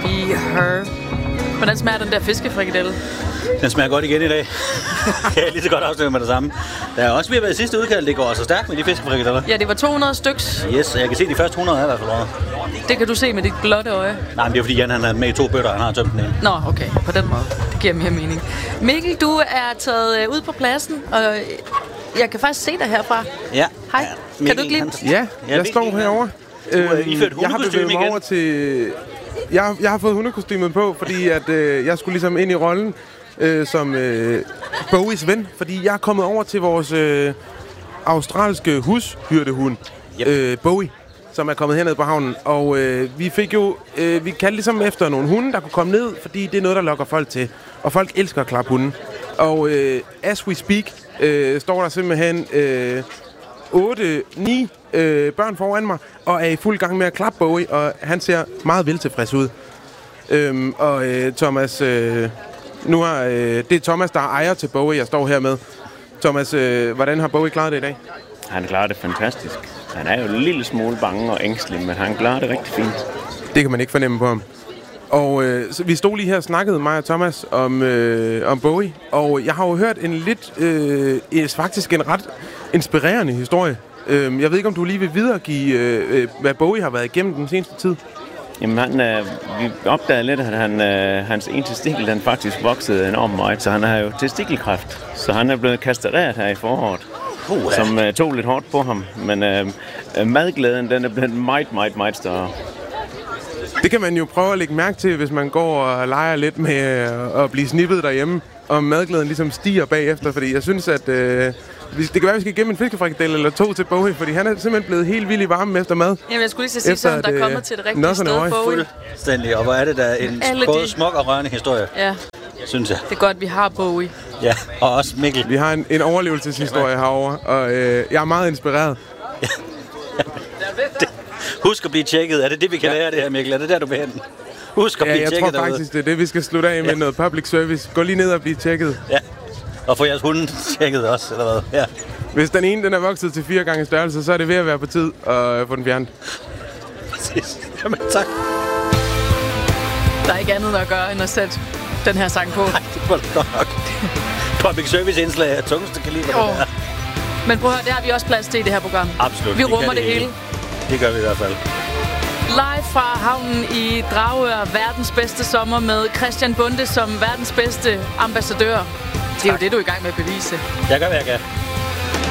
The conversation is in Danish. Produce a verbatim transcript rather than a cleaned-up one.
Be Her. Hvordan smager den der fiskefrikadelle? Den smager godt igen i dag. Kan jeg lige så godt afsløre med det samme. Der er også ved at være i sidste udkald. Det går så stærkt med de fiskefrikadeller. Ja, det var to hundrede styks. Yes, jeg kan se de første hundrede er i hvert fald over. Det kan du se med dit blotte øje. Nej, men det er fordi Jan han er med i to bøtter, og han har tømt den ene. Nå, okay. På den måde. Det giver mere mening. Mikkel, du er taget ud på pladsen, og jeg kan faktisk se dig herfra. Ja. Hej. Ja, Mikkel, kan du ikke lide? Ja, jeg, jeg står herovre. Øh, jeg har bevæget mig over til... Jeg, jeg har fået hundekostymet på, fordi at, øh, jeg skulle ligesom ind i rollen øh, som øh, Bowies ven. Fordi jeg er kommet over til vores øh, australske hushyrdehund, yep. øh, Bowie, som er kommet herned på havnen. Og øh, vi fik jo... Øh, vi kaldte ligesom efter nogle hunde, der kunne komme ned, fordi det er noget, der lokker folk til. Og folk elsker at klappe hunden. Og øh, as we speak, øh, står der simpelthen... Øh, otte ni øh, børn foran mig, og er i fuld gang med at klappe Bowie, og han ser meget veltilfreds ud. Øhm, og øh, Thomas, øh, nu har, øh, det er Thomas, der er ejer til Bowie, jeg står her med. Thomas, øh, hvordan har Bowie klaret det i dag? Han klarer det fantastisk. Han er jo en lille smule bange og ængstelig, men han klarer det rigtig fint. Det kan man ikke fornemme på ham. Og øh, så vi stod lige her og snakkede, mig og Thomas, om, øh, om Bowie, og jeg har jo hørt en lidt, øh, faktisk en ret inspirerende historie. Øh, jeg ved ikke, om du lige vil videregive, øh, hvad Bowie har været igennem den seneste tid? Jamen, han, øh, vi opdagede lidt, at han, øh, hans ene testikel, den faktisk voksede enormt meget, så han har jo testikelkræft. Så han er blevet kastreret her i foråret, uh, som øh, tog lidt hårdt på ham. Men øh, madglæden, den er blevet meget, meget, meget større. Det kan man jo prøve at lægge mærke til, hvis man går og leger lidt med at blive snippet derhjemme, og madglæden ligesom stiger bagefter, fordi jeg synes, at øh, det kan være, at vi skal gemme en fiskefrikadelle eller to til Bowie, fordi han er simpelthen blevet helt vild i varmen efter mad. Jamen, jeg skulle lige sige, så der er kommet til det rigtige sted, Bowie. Fuldstændig, og hvor er det der en både de... smuk og rørende historie, ja. Synes jeg. Det er godt, vi har Bowie. Ja, og også Mikkel. Vi har en, en overlevelseshistorie herovre, og øh, jeg er meget inspireret. Ja. det, husk at blive tjekket. Er det det, vi kan ja. lære det her, Mikkel? Er det der, du vil hen? Husk at ja, blive tjekket tjekket jeg tror faktisk, derude. Det er det, vi skal slutte af med ja. noget public service. Gå lige ned og blive tjekket. Ja, og få jeres hunde tjekket også, eller hvad? Ja. Hvis den ene den er vokset til fire gange størrelse, så er det ved at være på tid at få den fjernet. Præcis. Jamen, tak. Der er ikke andet at gøre, end at sætte den her sang på. Nej, det var det godt nok. Public service indslag af tungeste kaliber. Oh. Men prøv at høre, det har vi også plads til i det her program. Absolut. Vi rummer det, det hele. hele. Det gør vi i hvert fald. Live fra havnen i Dragør, verdens bedste sommer med Christian Bonde som verdens bedste ambassadør. Det er tak. Jo det, du er i gang med at bevise. Jeg gør, hvad jeg kan.